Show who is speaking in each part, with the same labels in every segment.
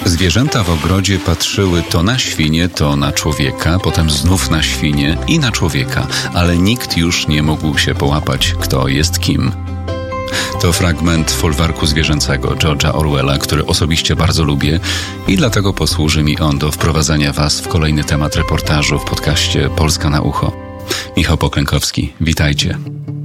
Speaker 1: Zwierzęta w ogrodzie patrzyły to na świnie, to na człowieka, potem znów na świnie i na człowieka, ale nikt już nie mógł się połapać, kto jest kim. To fragment folwarku zwierzęcego George'a Orwella, który osobiście bardzo lubię i dlatego posłuży mi on do wprowadzania Was w kolejny temat reportażu w podcaście Polska na ucho. Michał Poklękowski, witajcie.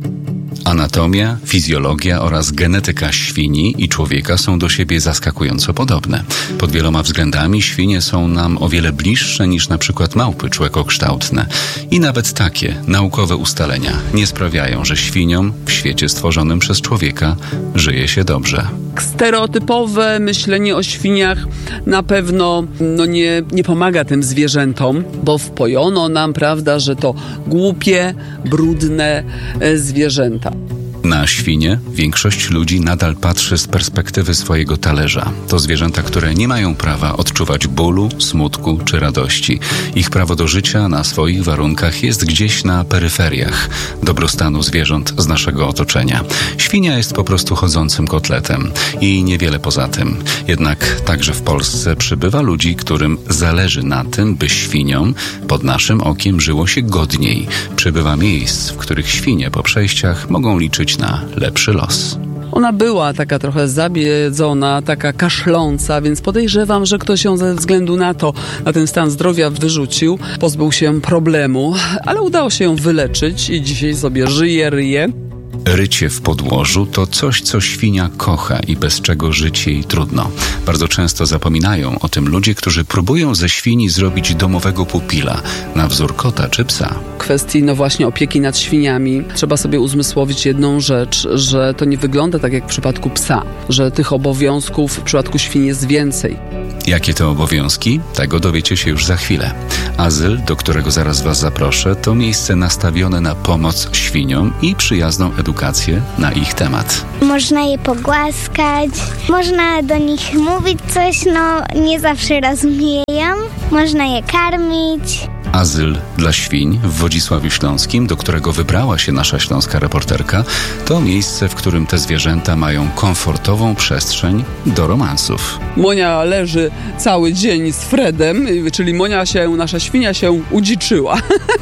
Speaker 1: Anatomia, fizjologia oraz genetyka świni i człowieka są do siebie zaskakująco podobne. Pod wieloma względami świnie są nam o wiele bliższe niż na przykład małpy człekokształtne. I nawet takie naukowe ustalenia nie sprawiają, że świniom w świecie stworzonym przez człowieka żyje się dobrze.
Speaker 2: Stereotypowe myślenie o świniach na pewno nie pomaga tym zwierzętom, bo wpojono nam, prawda, że to głupie, brudne zwierzęta.
Speaker 1: Na świnie większość ludzi nadal patrzy z perspektywy swojego talerza. To zwierzęta, które nie mają prawa odczuwać bólu, smutku czy radości. Ich prawo do życia na swoich warunkach jest gdzieś na peryferiach dobrostanu zwierząt z naszego otoczenia. Świnia jest po prostu chodzącym kotletem i niewiele poza tym. Jednak także w Polsce przybywa ludzi, którym zależy na tym, by świniom pod naszym okiem żyło się godniej. Przybywa miejsc, w których świnie po przejściach mogą liczyć na lepszy los.
Speaker 2: Ona była taka trochę zabiedzona, taka kaszląca, więc podejrzewam, że ktoś ją ze względu na ten stan zdrowia wyrzucił, pozbył się problemu, ale udało się ją wyleczyć i dzisiaj sobie żyje, ryje.
Speaker 1: Rycie w podłożu to coś, co świnia kocha i bez czego żyć jej trudno. Bardzo często zapominają o tym ludzie, którzy próbują ze świni zrobić domowego pupila na wzór kota czy psa.
Speaker 2: W kwestii właśnie opieki nad świniami trzeba sobie uzmysłowić jedną rzecz, że to nie wygląda tak jak w przypadku psa, że tych obowiązków w przypadku świni jest więcej.
Speaker 1: Jakie to obowiązki? Tego dowiecie się już za chwilę. Azyl, do którego zaraz Was zaproszę, to miejsce nastawione na pomoc świniom i przyjazną edukację na ich temat.
Speaker 3: Można je pogłaskać, można do nich mówić coś, nie zawsze rozumieją, można je karmić.
Speaker 1: Azyl dla świń w Wodzisławiu Śląskim, do którego wybrała się nasza śląska reporterka, to miejsce, w którym te zwierzęta mają komfortową przestrzeń do romansów.
Speaker 2: Monia leży cały dzień z Fredem, czyli nasza świnia się udziczyła.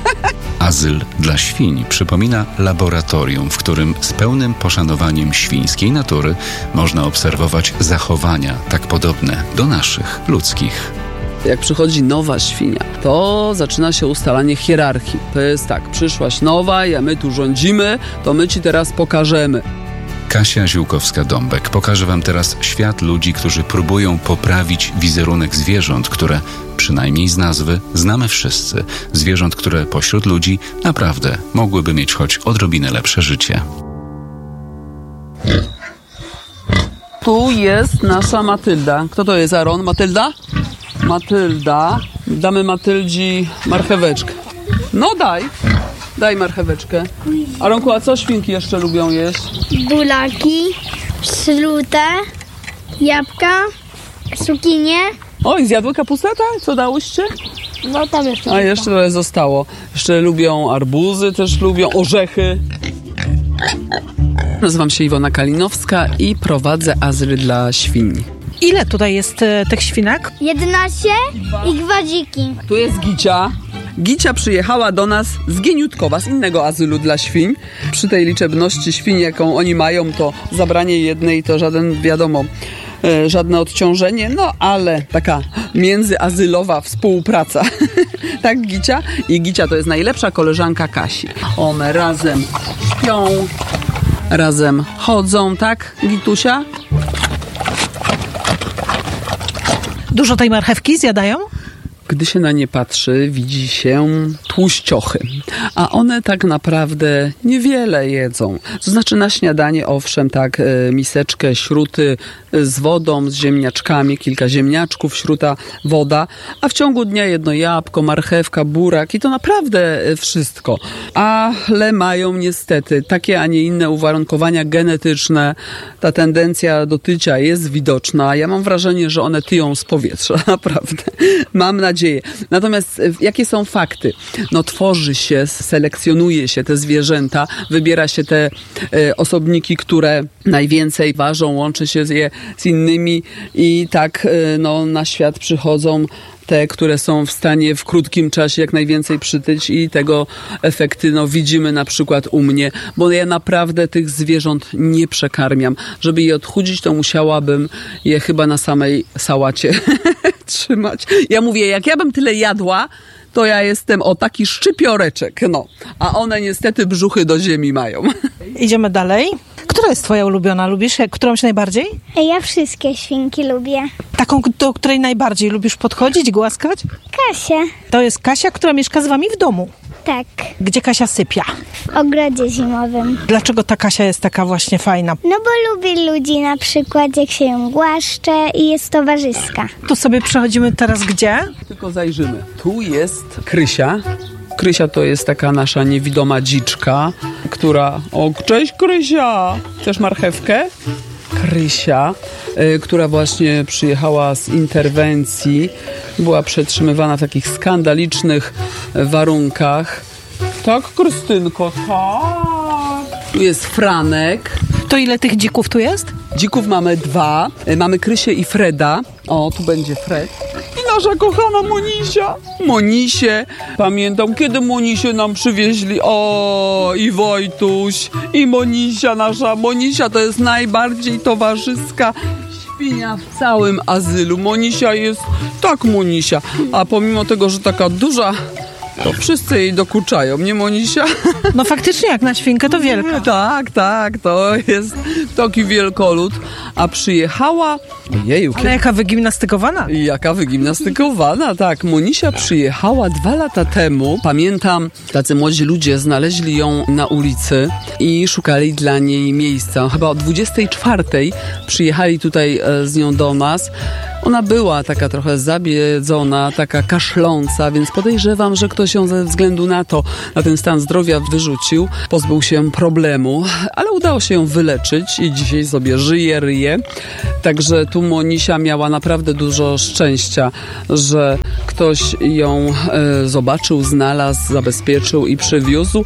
Speaker 1: Azyl dla świń przypomina laboratorium, w którym z pełnym poszanowaniem świńskiej natury można obserwować zachowania tak podobne do naszych, ludzkich.
Speaker 2: Jak przychodzi nowa świnia, to zaczyna się ustalanie hierarchii. To jest tak, przyszłaś nowa, my tu rządzimy, to my ci teraz pokażemy.
Speaker 1: Kasia Ziółkowska-Dąbek pokaże Wam teraz świat ludzi, którzy próbują poprawić wizerunek zwierząt, które, przynajmniej z nazwy, znamy wszyscy. Zwierząt, które pośród ludzi naprawdę mogłyby mieć choć odrobinę lepsze życie.
Speaker 2: Tu jest nasza Matylda. Kto to jest, Aaron? Matylda? Matylda. Damy Matyldzi marcheweczkę. No daj marcheweczkę. Aronku, a co świnki jeszcze lubią jeść?
Speaker 3: Bulaki, śrutę, jabłka, cukinie.
Speaker 2: Oj, zjadły kapustę, tak? Co dałyście?
Speaker 3: No tam jeszcze.
Speaker 2: A jeszcze trochę zostało. Jeszcze lubią arbuzy, też lubią orzechy. Nazywam się Iwona Kalinowska i prowadzę azyl dla świń.
Speaker 4: Ile tutaj jest tych świnek?
Speaker 3: 11 i gwadziki.
Speaker 2: Tu jest Gicia. Gicia przyjechała do nas z Gieniutkowa, z innego azylu dla świń. Przy tej liczebności świń, jaką oni mają, to zabranie jednej to żadne odciążenie, ale taka międzyazylowa współpraca. Tak, Gicia? I Gicia to jest najlepsza koleżanka Kasi. One razem śpią, razem chodzą, tak, Gitusia?
Speaker 4: Dużo tej marchewki zjadają?
Speaker 2: Gdy się na nie patrzy, widzi się tłuściochy, a one tak naprawdę niewiele jedzą. To znaczy na śniadanie, owszem, tak, miseczkę śruty z wodą, z ziemniaczkami, kilka ziemniaczków, śruta, woda, a w ciągu dnia jedno jabłko, marchewka, burak i to naprawdę wszystko. Ale mają niestety takie, a nie inne uwarunkowania genetyczne. Ta tendencja do tycia jest widoczna. Ja mam wrażenie, że one tyją z powietrza, naprawdę. Mam nadzieję, nadzieję. Natomiast jakie są fakty? No tworzy się, selekcjonuje się te zwierzęta, wybiera się te osobniki, które najwięcej ważą, łączy się je z innymi i tak na świat przychodzą te, które są w stanie w krótkim czasie jak najwięcej przytyć i tego efekty widzimy na przykład u mnie, bo ja naprawdę tych zwierząt nie przekarmiam. Żeby je odchudzić, to musiałabym je chyba na samej sałacie trzymać. Ja mówię, jak ja bym tyle jadła, to ja jestem taki szczypioreczek, a one niestety brzuchy do ziemi mają.
Speaker 4: Idziemy dalej. Która jest twoja ulubiona? Lubisz którąś najbardziej?
Speaker 3: Ja wszystkie świnki lubię.
Speaker 4: Taką, do której najbardziej lubisz podchodzić, głaskać?
Speaker 3: Kasię.
Speaker 4: To jest Kasia, która mieszka z wami w domu.
Speaker 3: Tak.
Speaker 4: Gdzie Kasia sypia?
Speaker 3: W ogrodzie zimowym.
Speaker 4: Dlaczego ta Kasia jest taka właśnie fajna?
Speaker 3: No bo lubi ludzi, na przykład jak się ją głaszcze i jest towarzyska.
Speaker 4: Tu sobie przechodzimy teraz gdzie?
Speaker 2: Tylko zajrzymy. Tu jest Krysia. Krysia to jest taka nasza niewidoma dziczka, która... O, cześć Krysia! Chcesz marchewkę? Krysia, która właśnie przyjechała z interwencji, była przetrzymywana w takich skandalicznych warunkach. Tak, Krystynko, tak. Tu jest Franek.
Speaker 4: To ile tych dzików tu jest?
Speaker 2: Dzików mamy 2. Mamy Krysię i Freda. O, tu będzie Fred. I nasza kochana Monisia. Monisię. Pamiętam, kiedy Monisię nam przywieźli. O, i Wojtuś, i Monisia nasza. Monisia to jest najbardziej towarzyska świnia w całym azylu. Monisia jest tak Monisia. A pomimo tego, że taka duża, to wszyscy jej dokuczają, nie Monisia?
Speaker 4: No faktycznie, jak na świnkę to wielka.
Speaker 2: Tak, to jest taki wielkolud. A przyjechała... Ojeju,
Speaker 4: ale jaka wygimnastykowana.
Speaker 2: Jaka wygimnastykowana, tak. Monisia przyjechała 2 lata temu. Pamiętam, tacy młodzi ludzie znaleźli ją na ulicy i szukali dla niej miejsca. Chyba o 24 przyjechali tutaj z nią do nas. Ona była taka trochę zabiedzona, taka kaszląca, więc podejrzewam, że ktoś ją ze względu na ten stan zdrowia wyrzucił. Pozbył się problemu, ale udało się ją wyleczyć i dzisiaj sobie żyje, ryje. Także tu Monisia miała naprawdę dużo szczęścia, że ktoś ją zobaczył, znalazł, zabezpieczył i przywiózł.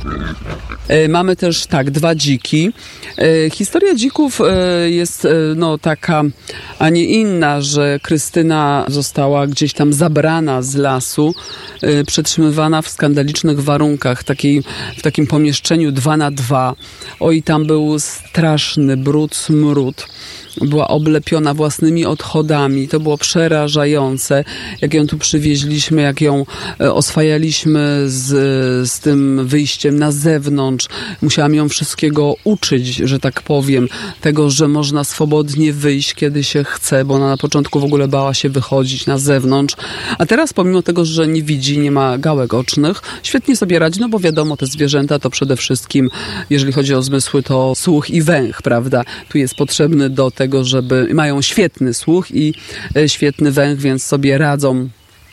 Speaker 2: Mamy też 2 dziki. Historia dzików jest taka, a nie inna, że Krystyna została gdzieś tam zabrana z lasu, przetrzymywana w skandalicznych warunkach, w takim pomieszczeniu 2x2. Oj, tam był straszny brud, smród. Była oblepiona własnymi odchodami. To było przerażające. Jak ją tu przywieźliśmy, jak ją oswajaliśmy z tym wyjściem na zewnątrz. Musiałam ją wszystkiego uczyć, że tak powiem. Tego, że można swobodnie wyjść, kiedy się chce, bo ona na początku w ogóle bała się wychodzić na zewnątrz. A teraz, pomimo tego, że nie widzi, nie ma gałek ocznych, świetnie sobie radzi, bo wiadomo, te zwierzęta to przede wszystkim, jeżeli chodzi o zmysły, to słuch i węch, prawda? Tu jest potrzebny do tego, żeby mają świetny słuch i świetny węch, więc sobie radzą.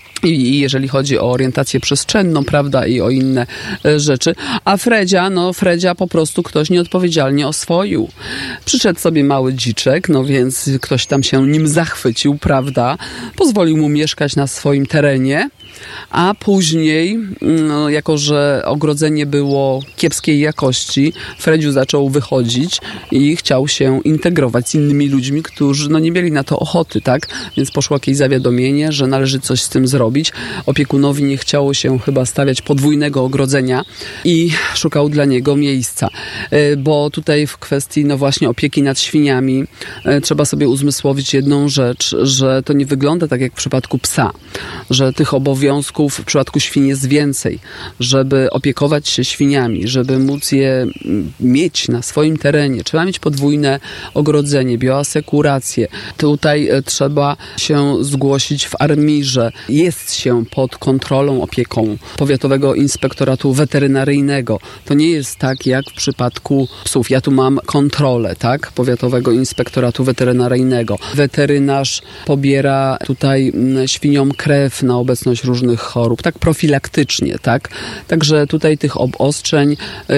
Speaker 2: I jeżeli chodzi o orientację przestrzenną, prawda, i o inne rzeczy. A Fredzia po prostu ktoś nieodpowiedzialnie oswoił. Przyszedł sobie mały dziczek, więc ktoś tam się nim zachwycił, prawda. Pozwolił mu mieszkać na swoim terenie. A później, jako że ogrodzenie było kiepskiej jakości, Fredziu zaczął wychodzić i chciał się integrować z innymi ludźmi, którzy nie mieli na to ochoty, tak? Więc poszło jakieś zawiadomienie, że należy coś z tym zrobić. Opiekunowi nie chciało się chyba stawiać podwójnego ogrodzenia i szukał dla niego miejsca. Bo tutaj w kwestii, właśnie opieki nad świniami trzeba sobie uzmysłowić jedną rzecz, że to nie wygląda tak jak w przypadku psa, że tych obowiązków w przypadku świń jest więcej, żeby opiekować się świniami, żeby móc je mieć na swoim terenie. Trzeba mieć podwójne ogrodzenie, bioasekurację. Tutaj trzeba się zgłosić w ARMiR-ze. Jest się pod kontrolą, opieką Powiatowego Inspektoratu Weterynaryjnego. To nie jest tak jak w przypadku psów. Ja tu mam kontrolę, tak? Powiatowego Inspektoratu Weterynaryjnego. Weterynarz pobiera tutaj świniom krew na obecność różnych chorób, tak profilaktycznie, tak? Także tutaj tych obostrzeń,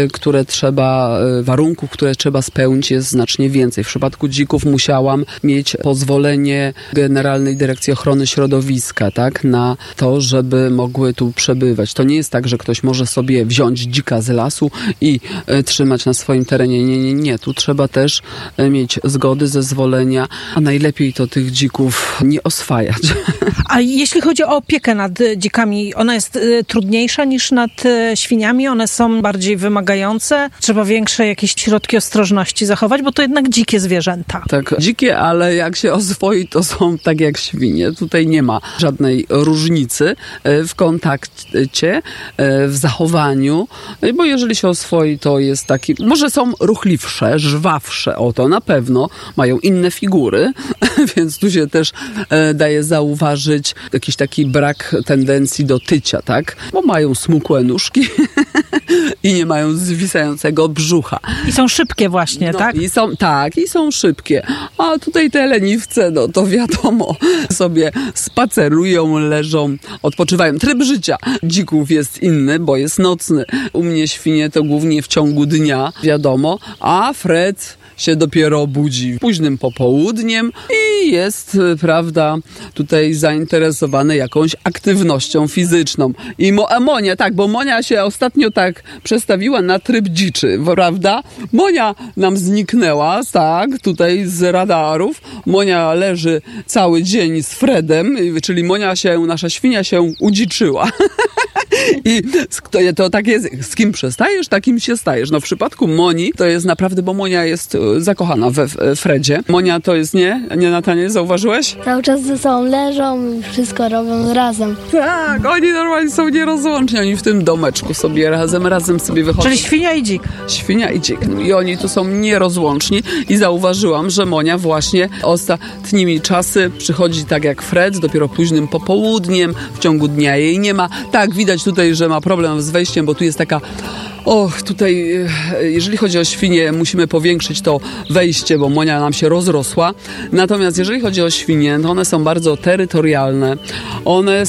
Speaker 2: warunków, które trzeba spełnić, jest znacznie więcej. W przypadku dzików musiałam mieć pozwolenie Generalnej Dyrekcji Ochrony Środowiska, tak? Na to, żeby mogły tu przebywać. To nie jest tak, że ktoś może sobie wziąć dzika z lasu i trzymać na swoim terenie. Nie. Tu trzeba też mieć zgody, zezwolenia, a najlepiej to tych dzików nie oswajać.
Speaker 4: A jeśli chodzi o opiekę nad dzikami, ona jest trudniejsza niż nad świniami? One są bardziej wymagające? Trzeba większe jakieś środki ostrożności zachować, bo to jednak dzikie zwierzęta.
Speaker 2: Tak, dzikie, ale jak się oswoi, to są tak jak świnie. Tutaj nie ma żadnej różnicy w kontakcie, w zachowaniu, bo jeżeli się oswoi, to jest taki, może są ruchliwsze, żwawsze, to na pewno, mają inne figury, więc tu się też daje zauważyć jakiś taki brak tendencji do tycia, tak? Bo mają smukłe nóżki i nie mają zwisającego brzucha.
Speaker 4: I są szybkie właśnie, tak?
Speaker 2: I są szybkie. A tutaj te leniwce, to wiadomo, sobie spacerują, leżą, odpoczywają. Tryb życia dzików jest inny, bo jest nocny. U mnie świnie to głównie w ciągu dnia, wiadomo, a Fred się dopiero budzi późnym popołudniem i jest, prawda, tutaj zainteresowany jakąś aktywnością fizyczną. I Monia, tak, bo Monia się ostatnio tak przestawiła na tryb dziczy, prawda? Monia nam zniknęła, tak, tutaj z radarów. Monia leży cały dzień z Fredem, czyli nasza świnia się udziczyła. I to tak jest, z kim przestajesz, takim się stajesz. W przypadku Moni to jest naprawdę, bo Monia jest zakochana we Fredzie. Monia to jest nie, Natanie, zauważyłeś?
Speaker 5: Cały czas ze sobą leżą i wszystko robią razem.
Speaker 2: Tak, oni normalnie są nierozłączni. Oni w tym domeczku sobie razem sobie wychodzą.
Speaker 4: Czyli świnia i dzik.
Speaker 2: Świnia i dzik. I oni tu są nierozłączni i zauważyłam, że Monia właśnie ostatnimi czasy przychodzi tak jak Fred, dopiero późnym popołudniem, w ciągu dnia jej nie ma. Tak, widać tutaj, że ma problem z wejściem, bo tu jest taka... tutaj, jeżeli chodzi o świnie, musimy powiększyć to wejście, bo Monia nam się rozrosła. Natomiast jeżeli chodzi o świnie, to one są bardzo terytorialne. One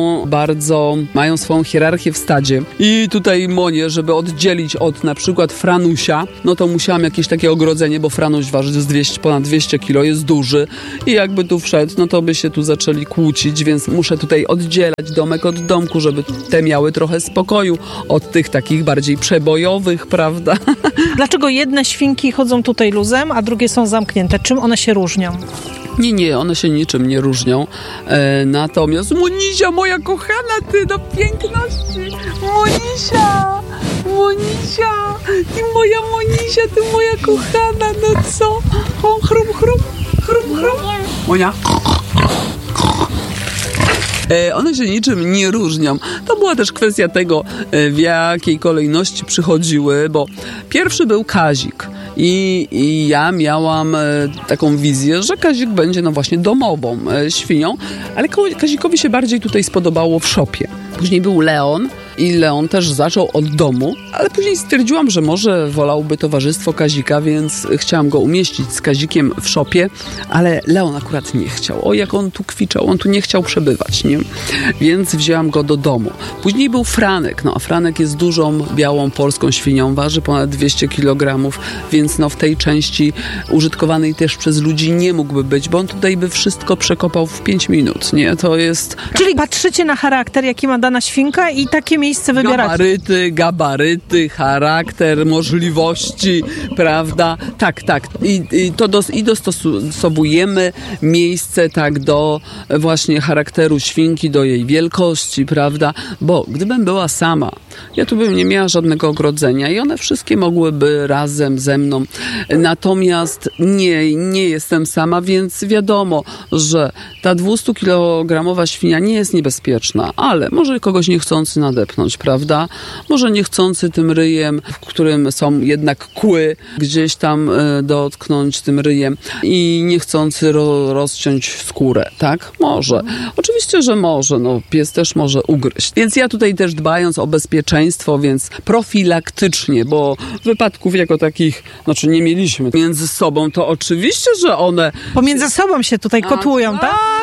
Speaker 2: mają swoją hierarchię w stadzie. I tutaj Monię, żeby oddzielić od na przykład Franusia, to musiałam jakieś takie ogrodzenie, bo Franuś waży ponad 200 kg, jest duży. I jakby tu wszedł, to by się tu zaczęli kłócić, więc muszę tutaj oddzielać domek od domku, żeby te miały trochę spokoju od tych takich bardziej przebojowych, prawda?
Speaker 4: Dlaczego jedne świnki chodzą tutaj luzem, a drugie są zamknięte? Czym one się różnią?
Speaker 2: Nie, one się niczym nie różnią. Natomiast Monisia, moja kochana, ty do piękności. Monisia, ty moja Monisia, ty moja kochana, co? Chrum. Monia. One się niczym nie różnią. To była też kwestia tego, w jakiej kolejności przychodziły, bo pierwszy był Kazik. I ja miałam taką wizję, że Kazik będzie właśnie domową świnią, ale Kazikowi się bardziej tutaj spodobało w szopie. Później był Leon i Leon też zaczął od domu, ale później stwierdziłam, że może wolałby towarzystwo Kazika, więc chciałam go umieścić z Kazikiem w szopie, ale Leon akurat nie chciał. Jak on tu kwiczał, on tu nie chciał przebywać, nie? Więc wzięłam go do domu. Później był Franek, a Franek jest dużą, białą, polską świnią, waży ponad 200 kg, więc w tej części użytkowanej też przez ludzi nie mógłby być, bo on tutaj by wszystko przekopał w 5 minut, nie? To jest...
Speaker 4: Czyli patrzycie na charakter, jaki ma dana świnka i takie miejsce wybieracie.
Speaker 2: Gabaryty, charakter, możliwości, prawda? Tak. I dostosowujemy miejsce tak do właśnie charakteru świnki, do jej wielkości, prawda? Bo gdybym była sama, ja tu bym nie miała żadnego ogrodzenia i one wszystkie mogłyby razem ze mną. Natomiast nie jestem sama, więc wiadomo, że ta 200-kilogramowa świnia nie jest niebezpieczna, ale może kogoś niechcący nadepnąć, prawda? Może niechcący tym ryjem, w którym są jednak kły, gdzieś tam dotknąć tym ryjem i niechcący rozciąć skórę, tak? Może. Oczywiście, że może. Pies też może ugryźć. Więc ja tutaj też dbając o bezpieczeństwo, więc profilaktycznie, bo wypadków jako takich, nie mieliśmy między sobą, to oczywiście, że one...
Speaker 4: Pomiędzy sobą się tutaj kotłują, tak?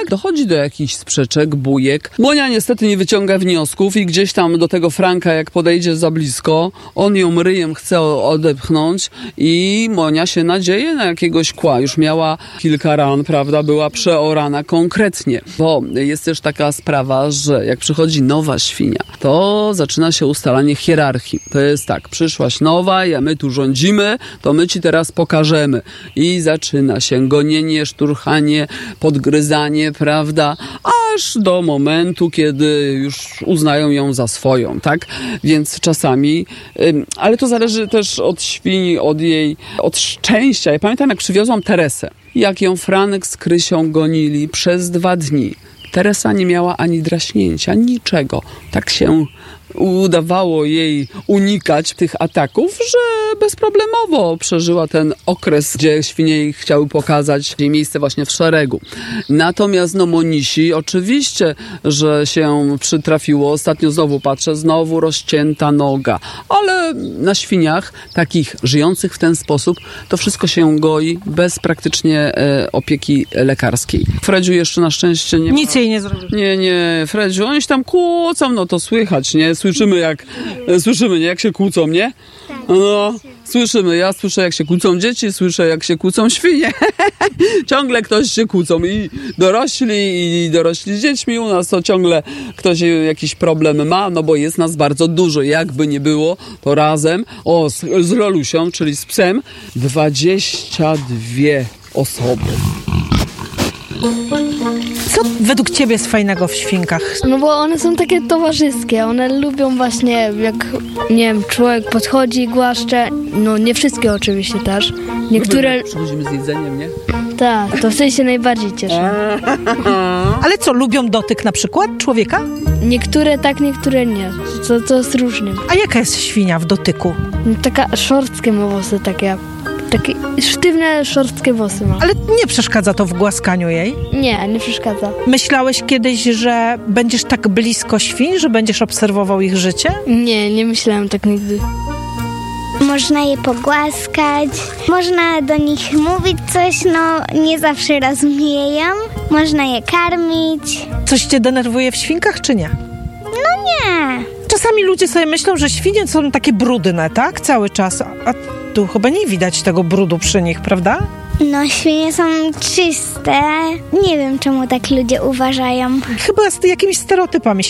Speaker 2: dochodzi do jakichś sprzeczek, bujek. Monia niestety nie wyciąga wniosków i gdzieś tam do tego Franka, jak podejdzie za blisko, on ją ryjem chce odepchnąć i Monia się nadzieje na jakiegoś kła. Już miała kilka ran, prawda? Była przeorana konkretnie. Bo jest też taka sprawa, że jak przychodzi nowa świnia, to zaczyna się ustalanie hierarchii. To jest tak, przyszłaś nowa, a my tu rządzimy, to my ci teraz pokażemy. I zaczyna się gonienie, szturchanie, podgryzanie, prawda? Aż do momentu, kiedy już uznają ją za swoją, tak? Więc czasami, ale to zależy też od świni, od szczęścia. Ja pamiętam, jak przywiozłam Teresę, jak ją Franek z Krysią gonili przez 2 dni. Teresa nie miała ani draśnięcia, niczego. Tak się udawało jej unikać tych ataków, że bezproblemowo przeżyła ten okres, gdzie świnie jej chciały pokazać jej miejsce właśnie w szeregu. Natomiast Monisi oczywiście, że się przytrafiło. Ostatnio znowu patrzę, znowu rozcięta noga. Ale na świniach, takich żyjących w ten sposób, to wszystko się goi bez praktycznie opieki lekarskiej. Fredziu jeszcze na szczęście nie ma.
Speaker 4: Nic jej nie zrobił.
Speaker 2: Nie, Fredziu, oni się tam kłócą, no to słychać, nie? Słyszymy, nie? Jak się kłócą, nie? No, słyszymy. Ja słyszę, jak się kłócą dzieci, słyszę, jak się kłócą świnie. Ciągle ktoś się kłócą i dorośli z dziećmi. U nas to ciągle ktoś jakiś problem ma, no bo jest nas bardzo dużo. Jakby nie było, to razem, z Lolusią, czyli z psem, 22 osoby.
Speaker 4: Co według ciebie jest fajnego w świnkach?
Speaker 5: No bo one są takie towarzyskie, one lubią właśnie jak, nie wiem, człowiek podchodzi, głaszcze, no nie wszystkie oczywiście też. Niektóre...
Speaker 2: Przychodzimy z jedzeniem, nie?
Speaker 5: Tak, to wtedy się najbardziej cieszę.
Speaker 4: Ale co, lubią dotyk na przykład człowieka?
Speaker 5: Niektóre tak, niektóre nie. To jest różnie.
Speaker 4: A jaka jest świnia w dotyku?
Speaker 5: Taka szorstkie ma włosy, takie sztywne, szorstkie włosy ma.
Speaker 4: Ale nie przeszkadza to w głaskaniu jej?
Speaker 5: Nie przeszkadza.
Speaker 4: Myślałeś kiedyś, że będziesz tak blisko świń, że będziesz obserwował ich życie?
Speaker 5: Nie myślałem tak nigdy.
Speaker 3: Można je pogłaskać, można do nich mówić coś, no nie zawsze rozumieją. Można je karmić.
Speaker 4: Coś cię denerwuje w świnkach, czy nie?
Speaker 3: No nie.
Speaker 4: Czasami ludzie sobie myślą, że świnie są takie brudne, tak? Cały czas. A tu chyba nie widać tego brudu przy nich, prawda?
Speaker 3: No, świnie są czyste. Nie wiem, czemu tak ludzie uważają.
Speaker 4: Chyba z jakimiś stereotypami